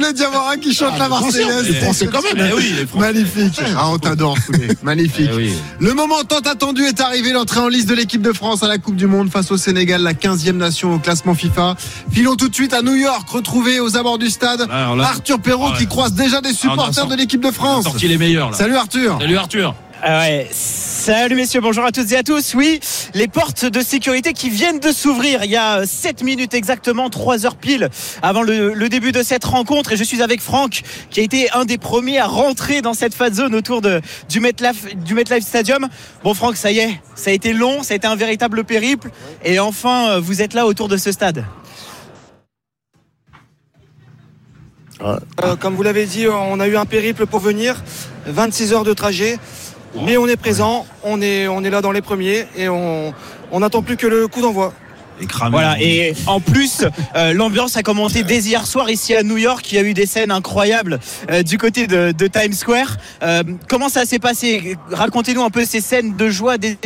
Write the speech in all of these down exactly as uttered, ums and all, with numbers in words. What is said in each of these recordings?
Souley Diawara qui chante ah, la Marseillaise. Les Français quand même. Eh oui, les Français. Magnifique. Ah, on t'adore, Souley. Magnifique. Eh oui. Le moment tant attendu est arrivé. L'entrée en liste de l'équipe de France à la Coupe du Monde face au Sénégal, la quinzième nation au classement FIFA. Filons tout de suite à New York, retrouvé aux abords du stade. Alors là, Arthur Perrault ouais. qui croise déjà des supporters Alors, de l'équipe de France. On a sorti les meilleurs là. Salut Arthur. Salut Arthur. Ah ouais. Salut messieurs, bonjour à toutes et à tous. Oui, les portes de sécurité qui viennent de s'ouvrir il y a sept minutes exactement, trois heures pile avant le, le début de cette rencontre. Et je suis avec Franck qui a été un des premiers à rentrer dans cette phase zone autour de, du, MetLife, du MetLife Stadium. Bon Franck, ça y est, ça a été long, ça a été un véritable périple. Et enfin, vous êtes là autour de ce stade. Euh, comme vous l'avez dit, on a eu un périple pour venir, vingt-six heures de trajet. Mais on est présent, on est, on est là dans les premiers et on on n'attend plus que le coup d'envoi. Et voilà, et en plus euh, l'ambiance a commencé dès hier soir ici à New York. Il y a eu des scènes incroyables euh, du côté de, de Times Square. Euh, comment ça s'est passé? Racontez-nous un peu ces scènes de joie des...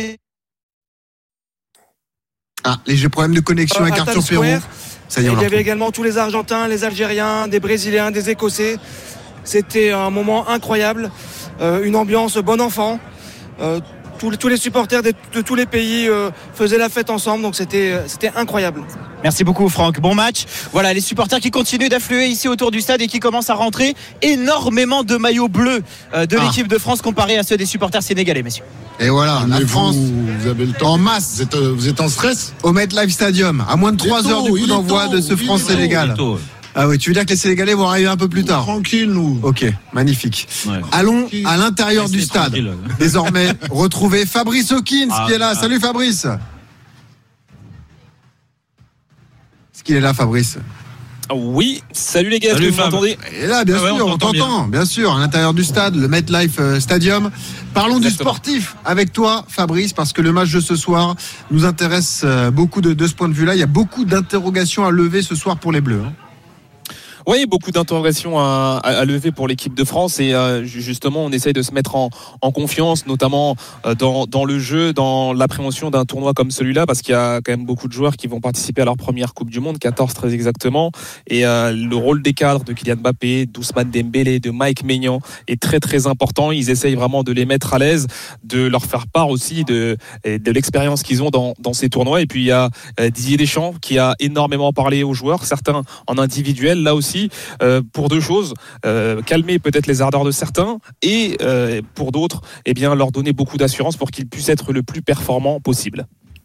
Ah, léger problème de connexion euh, avec Arthur Perrault. Ça y est, il y avait également tous les Argentins, les Algériens, des Brésiliens, des Écossais. C'était un moment incroyable. Euh, une ambiance bon enfant. Euh, tous, tous les supporters de, de tous les pays euh, faisaient la fête ensemble, donc c'était, c'était incroyable. Merci beaucoup Franck, bon match. Voilà, les supporters qui continuent d'affluer ici autour du stade et qui commencent à rentrer. Énormément de maillots bleus euh, de ah. l'équipe de France comparé à ceux des supporters sénégalais, messieurs. Et voilà, Mais la vous, France vous avez le temps en masse. Vous êtes, vous êtes en stress au MetLife Stadium, à moins de trois heures du coup d'envoi de ce France-Sénégal. Ah oui, tu veux dire que les Sénégalais vont arriver un peu plus tard? Tranquille, nous. Ok, magnifique. Ouais. Allons tranquille. À l'intérieur Restez du stade. Tranquille. Désormais, retrouver Fabrice Hawkins ah, qui est là. Ah. Salut Fabrice. Est-ce qu'il est là, Fabrice? Oui, salut les gars, salut, est-ce que vous m'entendez? Et là, bien ah sûr, ouais, on, on t'entend, bien. bien sûr, à l'intérieur du stade, le MetLife Stadium. Parlons Exactement. du sportif avec toi, Fabrice, parce que le match de ce soir nous intéresse beaucoup de, de ce point de vue-là. Il y a beaucoup d'interrogations à lever ce soir pour les Bleus. Hein. Oui, beaucoup d'interrogations à, à, à lever pour l'équipe de France et euh, justement on essaye de se mettre en, en confiance, notamment euh, dans, dans le jeu, dans l'appréhension d'un tournoi comme celui-là, parce qu'il y a quand même beaucoup de joueurs qui vont participer à leur première Coupe du Monde, quatorze très exactement, et euh, le rôle des cadres de Kylian Mbappé, d'Ousmane Dembélé, de Mike Maignan est très très important. Ils essayent vraiment de les mettre à l'aise, de leur faire part aussi de, de l'expérience qu'ils ont dans, dans ces tournois. Et puis il y a euh, Didier Deschamps qui a énormément parlé aux joueurs, certains en individuel, là aussi Euh, pour deux choses, euh, calmer peut-être les ardeurs de certains et euh, pour d'autres, eh bien, leur donner beaucoup d'assurance pour qu'ils puissent être le plus performants possible.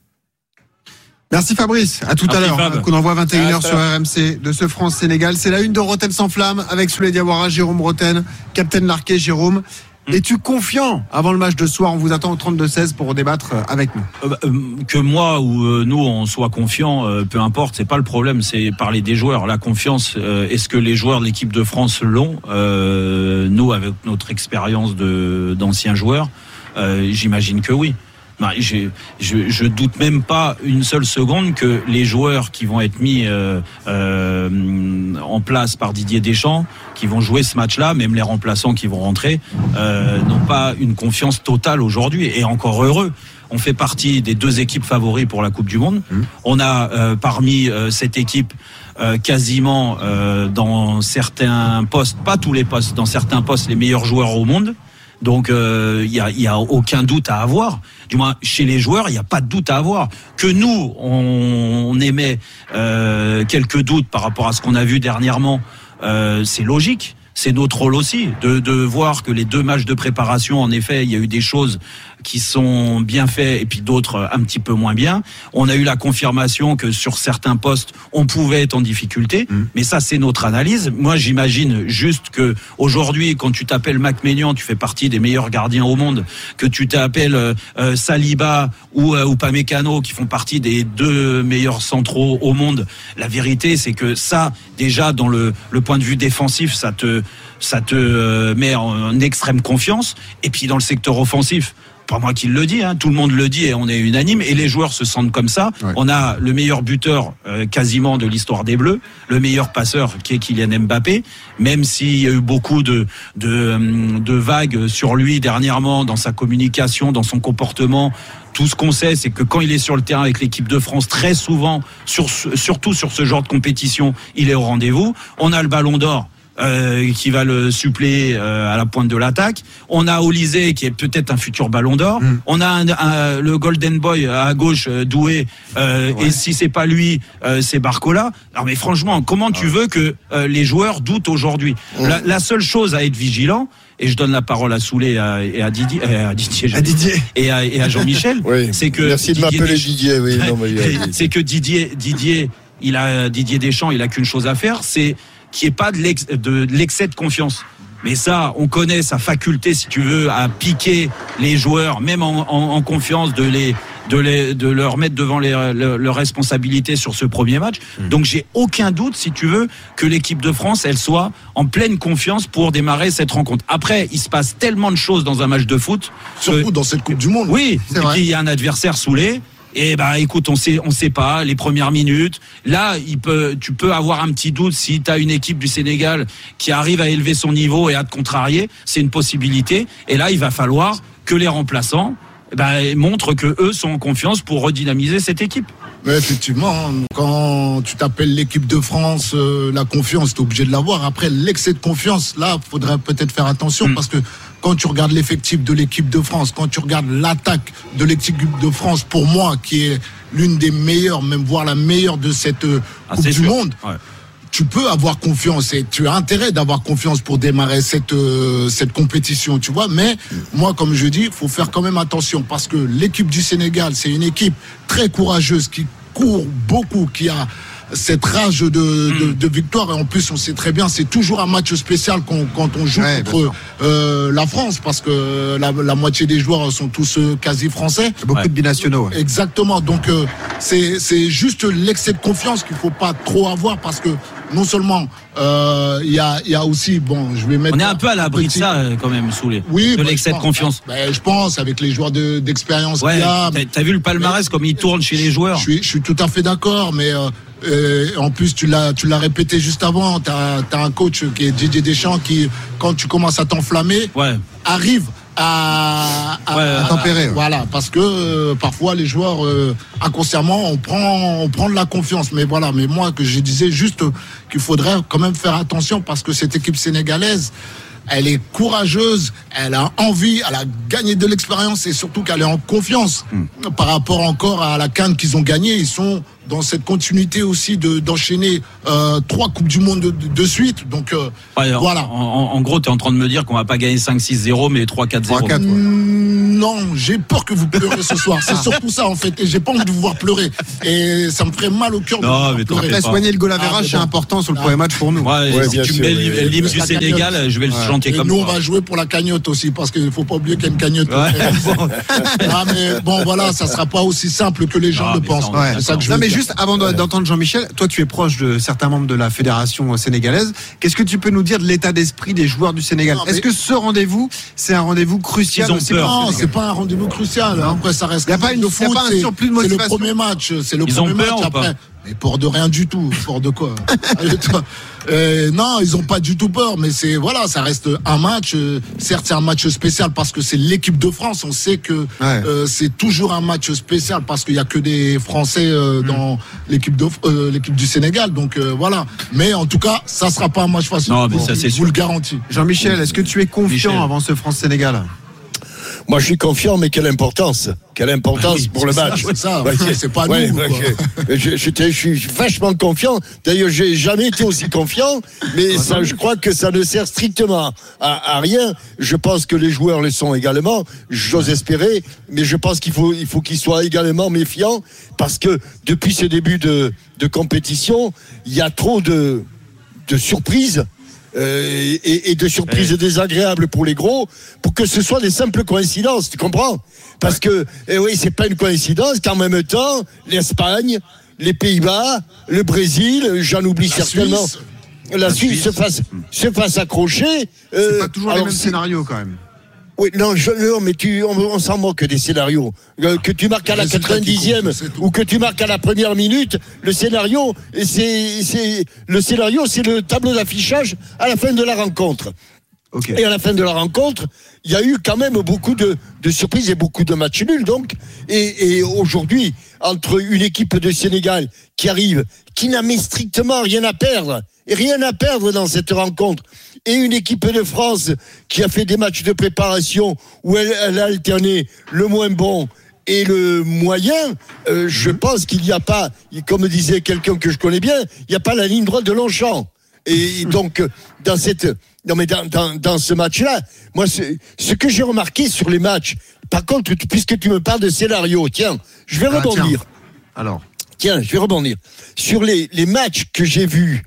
Merci Fabrice, à tout Merci à l'heure. Fab. Coup d'envoi vingt et une heures sur R M C de ce France-Sénégal. C'est la une de Roten sans flamme avec Souley Diawara, Jérôme Roten, Captain Larquet. Jérôme, es-tu confiant avant le match de soir? On vous attend au trente-deux seize pour débattre avec nous. Euh, euh, que moi ou euh, nous on soit confiants, euh, peu importe, c'est pas le problème, c'est parler des joueurs. La confiance, euh, est-ce que les joueurs de l'équipe de France l'ont? euh, Nous, avec notre expérience de, d'anciens joueurs, euh, j'imagine que oui. Ben, je, je, je doute même pas une seule seconde que les joueurs qui vont être mis euh, euh, en place par Didier Deschamps, qui vont jouer ce match-là, même les remplaçants qui vont rentrer, euh, n'ont pas une confiance totale aujourd'hui. Et encore heureux. On fait partie des deux équipes favoris pour la Coupe du Monde. Mmh. On a euh, parmi euh, cette équipe euh, quasiment euh, dans certains postes, pas tous les postes, dans certains postes les meilleurs joueurs au monde. Donc il euh, y a, y a aucun doute à avoir. Du moins chez les joueurs, il n'y a pas de doute à avoir. Que nous, on, on émet euh, quelques doutes par rapport à ce qu'on a vu dernièrement, euh, c'est logique. C'est notre rôle aussi de, de voir que les deux matchs de préparation, en effet, il y a eu des choses qui sont bien faites et puis d'autres un petit peu moins bien. On a eu la confirmation que sur certains postes, on pouvait être en difficulté, mmh. mais ça, c'est notre analyse. Moi, j'imagine juste que aujourd'hui, quand tu t'appelles Mike Maignan, tu fais partie des meilleurs gardiens au monde, que tu t'appelles euh, Saliba ou euh, Upamecano, qui font partie des deux meilleurs centraux au monde. La vérité, c'est que ça, déjà, dans le, le point de vue défensif, ça te ça te euh, met en, en extrême confiance. Et puis dans le secteur offensif, pas moi qui le dis, hein, tout le monde le dit et on est unanime et les joueurs se sentent comme ça. Ouais. On a le meilleur buteur euh, quasiment de l'histoire des Bleus, le meilleur passeur qui est Kylian Mbappé, même s'il y a eu beaucoup de, de, de vagues sur lui dernièrement dans sa communication, dans son comportement. Tout ce qu'on sait, c'est que quand il est sur le terrain avec l'équipe de France, très souvent, sur, surtout sur ce genre de compétition, il est au rendez-vous. On a le Ballon d'Or. euh, qui va le suppléer euh, à la pointe de l'attaque. On a Olysée qui est peut-être un futur Ballon d'Or. Mm. On a un, un, le Golden Boy à gauche, euh, Doué. Euh, ouais. Et si c'est pas lui, euh, c'est Barcola. Alors mais franchement, comment tu veux que euh, les joueurs doutent aujourd'hui ? mm. la, la seule chose à être vigilant. Et je donne la parole à Soulé et à, et à Didier, à Didier, à Didier. Et, à, et à Jean-Michel. Oui. C'est que merci de Didier m'appeler Desch... Didier. Oui, non, mais... c'est que Didier, Didier, il a Didier Deschamps, il a qu'une chose à faire, c'est qu'il n'y ait pas de, l'ex, de, de l'excès de confiance. Mais ça, on connaît sa faculté, si tu veux, à piquer les joueurs, même en, en, en confiance, de les, de les, de leur mettre devant les, le, leurs responsabilités sur ce premier match. Mmh. Donc, j'ai aucun doute, si tu veux, que l'équipe de France, elle soit en pleine confiance pour démarrer cette rencontre. Après, il se passe tellement de choses dans un match de foot. Surtout que, dans cette Coupe du Monde. Oui. C'est et vrai. Puis, il y a un adversaire Soulé. Et bah écoute, on sait, on sait pas les premières minutes. Là, il peut, tu peux avoir un petit doute si tu as une équipe du Sénégal qui arrive à élever son niveau et à te contrarier, c'est une possibilité. Et là, il va falloir que les remplaçants bah, montrent que eux sont en confiance pour redynamiser cette équipe. Mais effectivement, quand tu t'appelles l'équipe de France, euh, la confiance, tu es obligé de l'avoir. Après, l'excès de confiance, là, il faudrait peut-être faire attention mmh. parce que quand tu regardes l'effectif de l'équipe de France, quand tu regardes l'attaque de l'équipe de France, pour moi, qui est l'une des meilleures, même voire la meilleure de cette euh, ah, Coupe du sûr. Monde, ouais. tu peux avoir confiance et tu as intérêt d'avoir confiance pour démarrer cette, euh, cette compétition, tu vois. Mais moi, comme je dis, il faut faire quand même attention parce que l'équipe du Sénégal, c'est une équipe très courageuse qui court beaucoup, qui a cette rage de, de, de victoire. Et en plus, on sait très bien, c'est toujours un match spécial quand, quand on joue ouais, contre euh, la France, parce que la, la moitié des joueurs sont tous euh, quasi français. Beaucoup ouais. de binationaux. Ouais. Exactement. Donc, euh, c'est, c'est juste l'excès de confiance qu'il faut pas trop avoir, parce que non seulement il euh, y, a, y a aussi, bon, je vais mettre... On est un peu à l'abri petit... de ça, quand même, Soulé. Oui, de bah, l'excès de confiance. Bah, bah, je pense, avec les joueurs de, d'expérience ouais, qu'il y a. T'as, t'as vu le palmarès, mais, comme il tourne chez les joueurs. Je suis, je suis tout à fait d'accord, mais... Euh, Euh, en plus, tu l'as, tu l'as répété juste avant. T'as, t'as un coach qui est Didier Deschamps qui, quand tu commences à t'enflammer, ouais. arrive à, à, ouais, à, à tempérer. À, voilà, parce que euh, parfois les joueurs euh, inconsciemment, on prend, on prend de la confiance. Mais voilà, mais moi que je disais juste qu'il faudrait quand même faire attention, parce que cette équipe sénégalaise, elle est courageuse, elle a envie, elle a gagné de l'expérience et surtout qu'elle est en confiance mmh. par rapport encore à la CAN qu'ils ont gagné. Ils sont dans cette continuité aussi de, d'enchaîner euh, trois Coupes du Monde de, de, de suite. Donc euh, ouais, voilà. En, en, en gros, tu es en train de me dire qu'on va pas gagner cinq six zéro, mais trois quatre zéro. trois quatre, ouais. mmh, non, j'ai peur que vous pleurez ce soir. C'est surtout ça en fait. Et j'ai pas envie de vous voir pleurer. Et ça me ferait mal au cœur de non, vous mais pleurer. Après, soigner le goal average, ah, c'est bon. important sur le ah. premier match pour nous. Ouais, ouais, si tu sûr, mets ouais, l'hymne du Sénégal, cagnotte. Je vais le ouais. chanter et comme nous, ça. on va jouer pour la cagnotte aussi, parce qu'il faut pas oublier qu'il y a une cagnotte. Ouais. ah, mais bon, voilà, ça sera pas aussi simple que les gens ah, le pensent. Ouais. C'est ça que je non, mais dire. Juste avant ouais. d'entendre Jean-Michel, toi tu es proche de certains membres de la fédération sénégalaise. Qu'est-ce que tu peux nous dire de l'état d'esprit des joueurs du Sénégal? Est-ce que ce rendez-vous, c'est un rendez-vous crucial? Ils ont peur. Non, c'est pas un rendez-vous crucial. Non. Après, ça reste. Il n'y a pas une de foot, c'est, c'est le premier match. C'est le ils premier ont peur match ou pas après. Mais peur de rien du tout. Peur de quoi? euh, Non, ils ont pas du tout peur, mais c'est voilà, ça reste un match. Euh, certes, c'est un match spécial parce que c'est l'équipe de France. On sait que ouais. euh, c'est toujours un match spécial parce qu'il y a que des Français euh, mmh. dans l'équipe de euh, l'équipe du Sénégal. Donc euh, voilà. Mais en tout cas, ça sera pas un match facile. Non, mais ça, c'est je sûr. vous le garantis. Jean-Michel, est-ce que tu es confiant Michel. avant ce France-Sénégal? Moi, je suis confiant, mais quelle importance Quelle importance oui, pour le match. Ça, c'est ça, ouais, c'est pas ouais, nous. Ouais, je, je, je suis vachement confiant. D'ailleurs, j'ai jamais été aussi confiant, mais ça, je crois que ça ne sert strictement à, à rien. Je pense que les joueurs le sont également. J'ose espérer, mais je pense qu'il faut, il faut qu'ils soient également méfiants, parce que depuis ce début de, de compétition, il y a trop de, de surprises. Euh, et, et de surprises ouais. désagréables pour les gros, pour que ce soit des simples coïncidences, tu comprends? Parce ouais. que, eh oui, c'est pas une coïncidence qu'en même temps, l'Espagne, les Pays-Bas, le Brésil, j'en oublie la certainement, Suisse. la, la Suisse, Suisse se fasse, se fasse accrocher. C'est euh, pas toujours alors, les mêmes scénarios quand même. Oui, non, je, non, mais tu, on, on s'en moque des scénarios. Euh, que tu marques à la quatre-vingt-dixième ou que tu marques à la première minute, le scénario, c'est, c'est, le scénario, c'est le tableau d'affichage à la fin de la rencontre. Okay. Et à la fin de la rencontre, il y a eu quand même beaucoup de, de surprises et beaucoup de matchs nuls, donc. Et, et aujourd'hui, entre une équipe de Sénégal qui arrive, qui n'a mais strictement rien à perdre, et rien à perdre dans cette rencontre. Et une équipe de France qui a fait des matchs de préparation où elle, elle a alterné le moins bon et le moyen, euh, je pense qu'il n'y a pas, comme disait quelqu'un que je connais bien, il n'y a pas la ligne droite de Longchamp. Et donc, dans cette, non mais dans, dans, dans ce match-là, moi, ce, ce que j'ai remarqué sur les matchs, par contre, puisque tu me parles de scénario, tiens, je vais ah, rebondir. Tiens. Alors. Tiens, je vais rebondir. Sur les, les matchs que j'ai vus,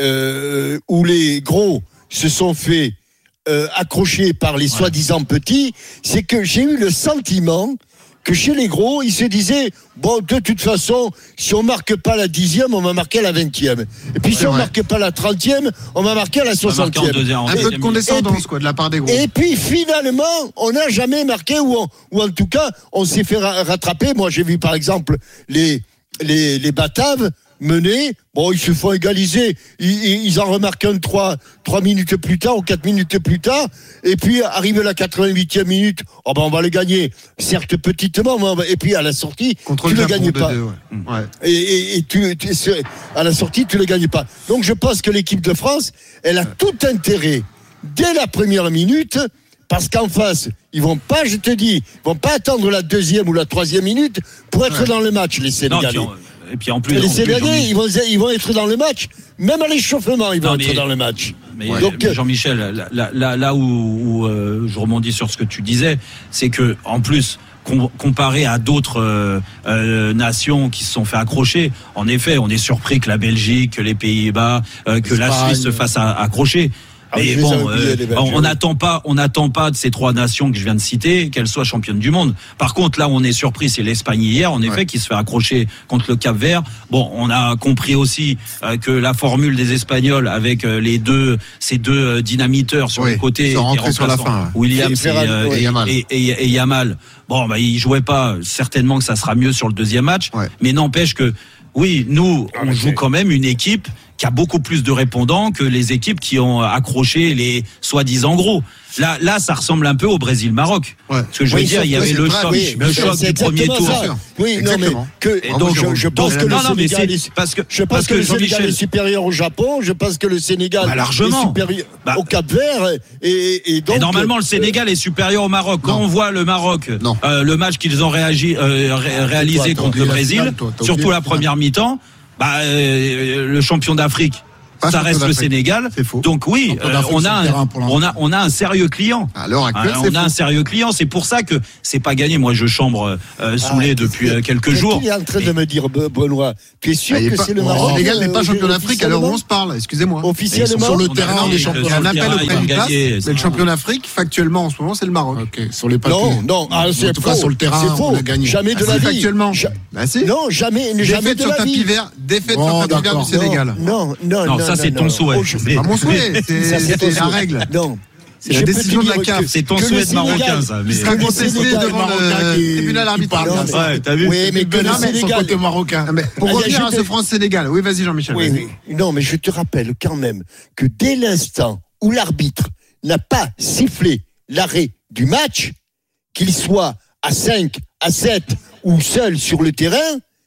euh, où les gros se sont fait euh, accrocher par les ouais. soi-disant petits, c'est que j'ai eu le sentiment que chez les gros, ils se disaient, bon, de toute façon, si on marque pas la dixième, on va marquer à la vingtième. Et puis c'est si vrai. on marque pas la trentième, on va marquer à la soixantième. Un peu de condescendance, puis, quoi, de la part des gros. Et puis finalement, on n'a jamais marqué, ou, on, ou en tout cas, on s'est fait rattraper. Moi, j'ai vu par exemple les, les, les Bataves mener, bon, ils se font égaliser, ils, ils en remarquent un trois, trois minutes plus tard ou quatre minutes plus tard, et puis arrive la quatre-vingt-huitième minute, oh ben on va le gagner, certes petitement, mais et puis à la sortie, Contre tu ne le gagnes pas. Deux, ouais. Ouais. Et, et, et tu, tu, à la sortie, tu ne le gagnes pas. Donc je pense que l'équipe de France, elle a tout intérêt, dès la première minute, parce qu'en face, ils vont pas, je te dis, ils vont pas attendre la deuxième ou la troisième minute pour être ouais. dans le match, les Sénégalais. Non, Et puis en plus, les Sénégalais, ils vont, ils vont être dans le match. Même à l'échauffement, ils vont non, être mais, dans le match. Mais, Donc, mais Jean-Michel, là, là, là où, où euh, je rebondis sur ce que tu disais, c'est que en plus, com- comparé à d'autres euh, euh, nations qui se sont fait accrocher, en effet, on est surpris que la Belgique, que les Pays-Bas, euh, que la Suisse se fassent accrocher. Mais ah, bon, euh, on n'attend pas, on n'attend pas de ces trois nations que je viens de citer qu'elles soient championnes du monde. Par contre, là où on est surpris, c'est l'Espagne hier, en effet, ouais. qui se fait accrocher contre le Cap-Vert. Bon, on a compris aussi euh, que la formule des Espagnols avec euh, les deux, ces deux euh, dynamiteurs sur oui, le côté, ils sont rentrés sur la fin. Williams et, euh, et, Yamal. Et, et, et Yamal. Bon, bah ils jouaient pas. Certainement que ça sera mieux sur le deuxième match, ouais. mais n'empêche que oui, nous, on joue quand même une équipe qui a beaucoup plus de répondants que les équipes qui ont accroché les soi-disant gros. Là, là, ça ressemble un peu au Brésil-Maroc. Ouais. Ce que je veux oui, dire, il y avait le choc, oui, le choc du premier tour. Ça. Oui, exactement. Non, mais que, et donc, je, je pense donc, que non, le non, Sénégal est, parce que, je pense parce que, que le Sénégal est supérieur au Japon. Je pense que le Sénégal bah, largement. est supérieur bah, au Cap-Vert. Et, et, donc, et normalement, le Sénégal euh, est supérieur au Maroc. Quand non. on voit le Maroc, euh, le match qu'ils ont réagi, euh, ré, réalisé toi, contre le Brésil, toi, toi, surtout la première mi-temps, bah, euh, le champion d'Afrique. Pas ça reste le Sénégal. C'est faux. Donc oui, euh, on a un, on a on a un sérieux client. À l'heure actuelle, euh, c'est on a faux. un sérieux client. C'est pour ça que c'est pas gagné. Moi, je chambre euh, Soulé ah, depuis euh, quelques jours. Tu es en train de me dire, Benoît, tu es sûr ah, que pas, c'est le Maroc. Le Sénégal n'est pas champion d'Afrique à l'heure où on se parle. Excusez-moi. Officiellement, sur le terrain, on est champion. Un appel au président. C'est le champion d'Afrique. Factuellement, en ce moment, c'est le Maroc. Sur les papiers. Non, non. En tout cas, sur le terrain, on a gagné. Jamais de la vie. Factuellement. Non, jamais, jamais de la vie. Défaite sur tapis vert du Sénégal. Non, non, non. Ça, c'est ton souhait. C'est pas mon souhait, c'est la règle. Non. C'est la décision de la C A F. C'est ton souhait de marocain, ça. Il sera contesté devant le tribunal arbitral. Ouais, t'as vu? Oui, mais que le Sénégal. Côté marocain. Pour revenir à ce France-Sénégal. Oui, vas-y, Jean-Michel. Oui, non, mais je te rappelle quand même que dès l'instant où l'arbitre n'a pas sifflé l'arrêt du match, qu'il soit à cinq, à sept ou seul sur le terrain,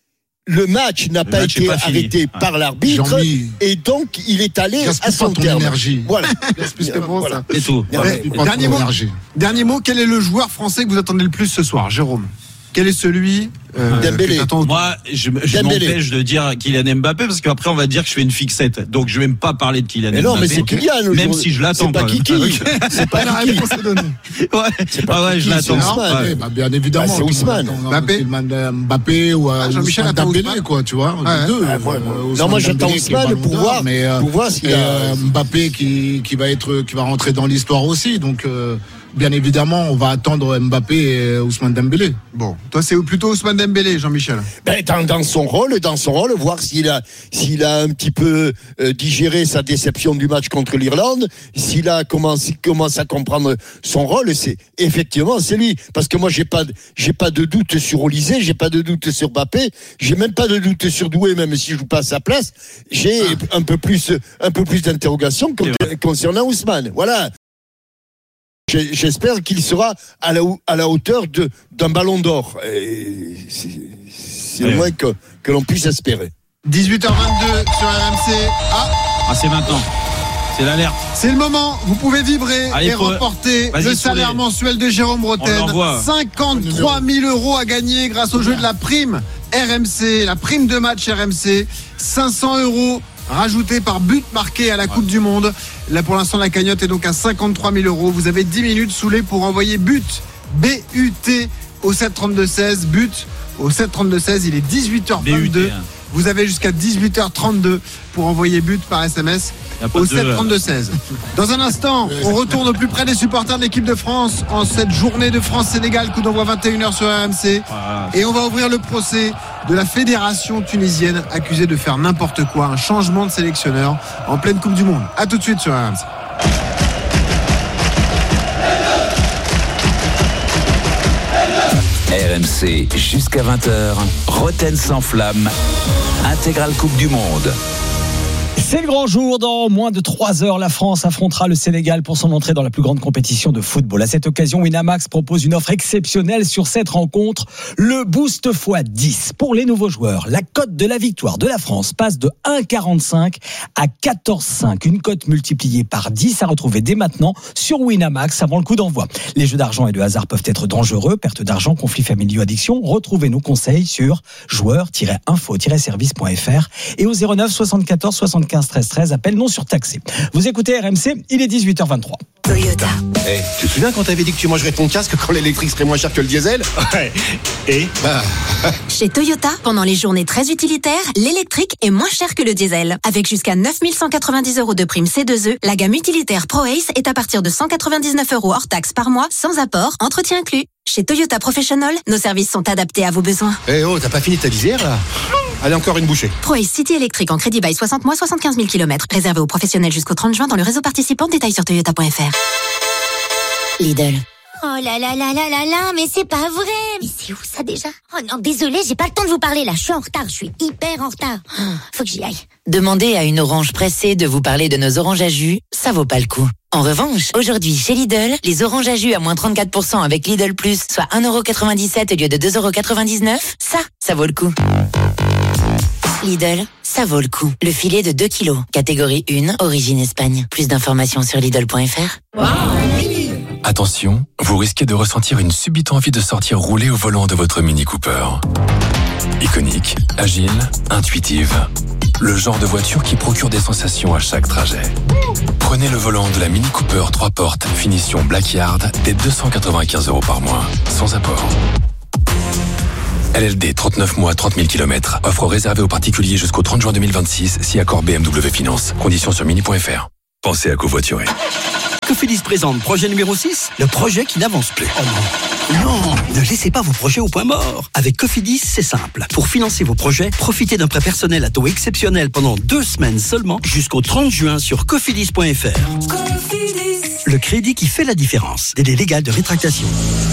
le match n'a le pas match été pas arrêté ah. par l'arbitre Jean-Mi. Et donc il est allé à son terme. Énergie. Voilà. C'est bon, voilà. C'est tout. Ouais. Dernier, mot, dernier mot, quel est le joueur français que vous attendez le plus ce soir, Jérôme? Quel est celui euh, Dembélé. Moi, je, je m'empêche de dire Kylian Mbappé parce qu'après on va dire que je fais une fixette. Donc je vais même pas parler de Kylian mais non, Mbappé. Mais c'est Kylian. Même si je l'attends. C'est pas Kiki. C'est pas la réponse donnée. Ouais. C'est pas ouais, je l'attends. Ouais. Bah, bien évidemment. Bah, c'est Ousmane. Mbappé. Mbappé ou ah, Jean-Michel Ousmane Dembélé, quoi, tu vois. Ouais. Deux. Ah, ouais, ouais. Non, moi j'attends Ousmane pour voir. Mais pour voir s'il y a Mbappé qui qui va être qui va rentrer dans l'histoire aussi. Donc bien évidemment, on va attendre Mbappé et Ousmane Dembélé. Bon, toi c'est plutôt Ousmane Dembélé, Jean-Michel. Ben, dans, dans son rôle, dans son rôle, voir s'il a, s'il a un petit peu euh, digéré sa déception du match contre l'Irlande, s'il a commencé, commence à comprendre son rôle, c'est effectivement c'est lui. Parce que moi j'ai pas, j'ai pas de doute sur Olysée, j'ai pas de doute sur Mbappé, j'ai même pas de doute sur Doué, même si je joue pas à sa place. J'ai ah. un peu plus, un peu plus d'interrogations concernant Ousmane. Voilà. J'espère qu'il sera à la, à la hauteur de, d'un ballon d'or. Et c'est c'est ouais. le moins que, que l'on puisse espérer. dix-huit heures vingt-deux sur R M C. Ah, Ah, c'est maintenant. C'est l'alerte. C'est le moment, vous pouvez vibrer Allez, et faut... remporter Vas-y, le salaire les... mensuel de Jérôme Rotten. cinquante-trois mille euros à gagner grâce au jeu de la prime R M C, la prime de match R M C. cinq cents euros rajoutés par but marqué à la Coupe du Monde. Là, pour l'instant, la cagnotte est donc à cinquante-trois mille euros. Vous avez dix minutes sous les pour envoyer but, B U T, au sept trente-deux seize. But au sept trente-deux seize. Il est dix-huit heures vingt-deux. B U T, hein. Vous avez jusqu'à dix-huit heures trente-deux pour envoyer but par S M S au sept trente-deux seize. Dans un instant, on retourne au plus près des supporters de l'équipe de France en cette journée de France-Sénégal, coup d'envoi vingt et une heures sur R M C. Et on va ouvrir le procès de la fédération tunisienne accusée de faire n'importe quoi, un changement de sélectionneur en pleine Coupe du Monde. A tout de suite sur R M C. R M C jusqu'à vingt heures, Rotten sans flamme, intégrale Coupe du Monde. C'est le grand jour. Dans moins de trois heures, la France affrontera le Sénégal pour son entrée dans la plus grande compétition de football. À cette occasion, Winamax propose une offre exceptionnelle sur cette rencontre, le Boost fois dix. Pour les nouveaux joueurs, la cote de la victoire de la France passe de un virgule quarante-cinq à quatorze virgule cinq. Une cote multipliée par dix à retrouver dès maintenant sur Winamax avant le coup d'envoi. Les jeux d'argent et de hasard peuvent être dangereux. Perte d'argent, conflits familiaux, addiction. Retrouvez nos conseils sur joueurs tiret info tiret service point f r et au zéro neuf soixante-quatorze soixante-quinze treize treize, appel non surtaxé. Vous écoutez R M C, il est dix-huit heures vingt-trois. Toyota. Eh, hey, tu te souviens quand t'avais dit que tu mangerais ton casque quand l'électrique serait moins cher que le diesel? Ouais. Et bah... Chez Toyota, pendant les journées très utilitaires, l'électrique est moins cher que le diesel. Avec jusqu'à neuf mille cent quatre-vingt-dix euros de prime C deux E, la gamme utilitaire ProAce est à partir de cent quatre-vingt-dix-neuf euros hors taxe par mois, sans apport, entretien inclus. Chez Toyota Professional, nos services sont adaptés à vos besoins. Eh hey, oh, t'as pas fini ta visière là? Allez, encore une bouchée. ProAce City électrique en crédit bail soixante mois, soixante-quinze mille kilomètres. Réservé aux professionnels jusqu'au trente juin dans le réseau participant. Détails sur toyota point f r. Lidl. Oh là là là là là là, mais c'est pas vrai. Mais c'est où ça déjà? Oh non, désolé, j'ai pas le temps de vous parler là. Je suis en retard, je suis hyper en retard. Oh, faut que j'y aille. Demandez à une orange pressée de vous parler de nos oranges à jus, ça vaut pas le coup. En revanche, aujourd'hui chez Lidl, les oranges à jus à moins trente-quatre pour cent avec Lidl Plus, soit un euro quatre-vingt-dix-sept au lieu de deux euros quatre-vingt-dix-neuf, ça, ça vaut le coup. Lidl, ça vaut le coup. Le filet de deux kilos, catégorie un, origine Espagne. Plus d'informations sur Lidl point f r. Wow. Attention, vous risquez de ressentir une subite envie de sortir rouler au volant de votre Mini Cooper. Iconique, agile, intuitive. Le genre de voiture qui procure des sensations à chaque trajet. Prenez le volant de la Mini Cooper trois portes, finition Blackyard, dès deux cent quatre-vingt-quinze euros par mois, sans apport. L L D, trente-neuf mois, trente mille kilomètres. Offre réservée aux particuliers jusqu'au trente juin deux mille vingt-six, si accord B M W Finance. Conditions sur mini point f r. Pensez à covoiturer. Cofidis présente projet numéro six, le projet qui n'avance plus. Oh non. Non, ne laissez pas vos projets au point mort. Avec Cofidis, c'est simple. Pour financer vos projets, profitez d'un prêt personnel à taux exceptionnel pendant deux semaines seulement jusqu'au trente juin sur cofidis point f r. Cofidis. Le crédit qui fait la différence. Délai légal de rétractation.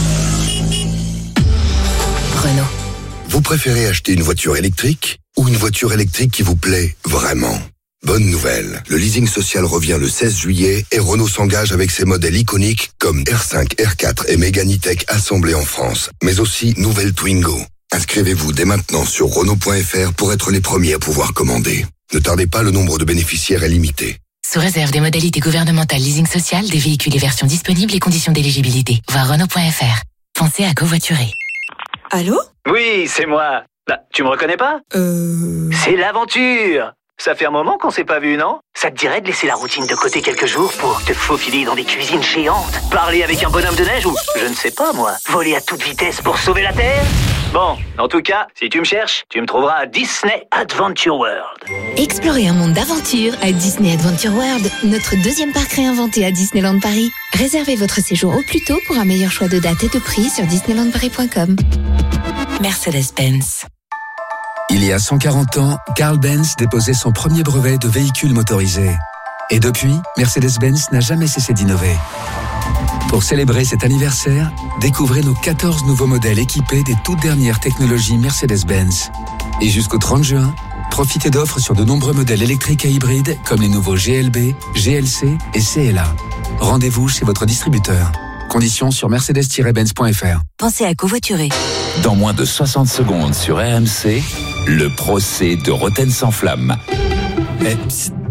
Renault. Vous préférez acheter une voiture électrique ou une voiture électrique qui vous plaît vraiment? Bonne nouvelle, le leasing social revient le seize juillet et Renault s'engage avec ses modèles iconiques comme R cinq, R quatre et Mégane E-Tech assemblés en France, mais aussi nouvelle Twingo. Inscrivez-vous dès maintenant sur Renault point f r pour être les premiers à pouvoir commander. Ne tardez pas, le nombre de bénéficiaires est limité. Sous réserve des modalités gouvernementales leasing social, des véhicules et versions disponibles et conditions d'éligibilité. Voir Renault point f r. Pensez à covoiturer. Allô? Oui, c'est moi. Bah, tu me reconnais pas? Euh... C'est l'aventure. Ça fait un moment qu'on s'est pas vu, non? Ça te dirait de laisser la routine de côté quelques jours pour te faufiler dans des cuisines géantes, parler avec un bonhomme de neige ou, je ne sais pas moi, voler à toute vitesse pour sauver la Terre? Bon, en tout cas, si tu me cherches, tu me trouveras à Disney Adventure World. Explorez un monde d'aventure à Disney Adventure World, notre deuxième parc réinventé à Disneyland Paris. Réservez votre séjour au plus tôt pour un meilleur choix de date et de prix sur disneyland paris point com. Mercedes-Benz. Il y a cent quarante ans, Carl Benz déposait son premier brevet de véhicule motorisé. Et depuis, Mercedes-Benz n'a jamais cessé d'innover. Pour célébrer cet anniversaire, découvrez nos quatorze nouveaux modèles équipés des toutes dernières technologies Mercedes-Benz. Et jusqu'au trente juin, profitez d'offres sur de nombreux modèles électriques et hybrides comme les nouveaux G L B, G L C et C L A. Rendez-vous chez votre distributeur. Conditions sur mercedes tiret benz point f r. Pensez à covoiturer. Dans moins de soixante secondes sur R M C, le procès de Rotten sans flamme. Eh, psst,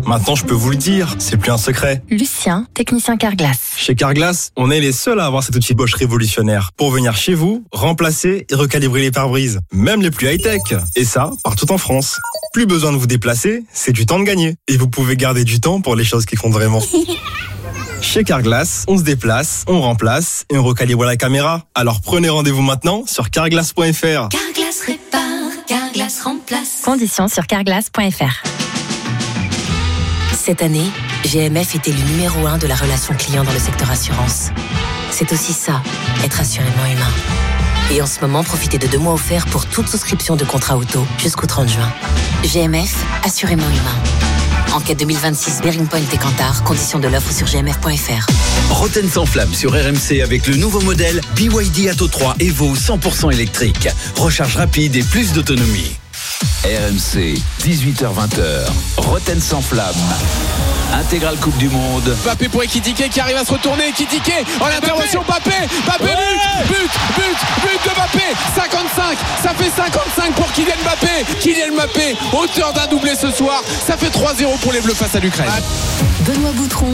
Maintenant, je peux vous le dire, c'est plus un secret. Lucien, technicien Carglass. Chez Carglass, on est les seuls à avoir cet outil Bosch révolutionnaire pour venir chez vous, remplacer et recalibrer les pare-brises, même les plus high-tech. Et ça, partout en France. Plus besoin de vous déplacer, c'est du temps de gagner. Et vous pouvez garder du temps pour les choses qui comptent vraiment. Chez Carglass, on se déplace, on remplace et on recalibre la caméra. Alors prenez rendez-vous maintenant sur carglass point f r. Carglass répare, Carglass remplace. Conditions sur carglass point f r. Cette année, G M F était le numéro un de la relation client dans le secteur assurance. C'est aussi ça, être assurément humain. Et en ce moment, profitez de deux mois offerts pour toute souscription de contrat auto jusqu'au trente juin. G M F, assurément humain. Enquête deux mille vingt-six, Bearing Point et Kantar. Conditions de l'offre sur g m f point f r. Roten sans flamme sur R M C avec le nouveau modèle B Y D Atto trois Evo cent pour cent électrique. Recharge rapide et plus d'autonomie. R M C, dix-huit heures vingt, Roten sans flamme. Intégrale Coupe du Monde. Mbappé pour Ekitike qui arrive à se retourner. Ekitike en intervention. Mbappé, Mbappé, ouais but, but, but, but de Mbappé. cinquante-cinq, ça fait cinquante-cinq pour Kylian Mbappé. Kylian Mbappé, auteur d'un doublé ce soir. Ça fait trois zéro pour les Bleus face à l'Ukraine. Benoît Boutron,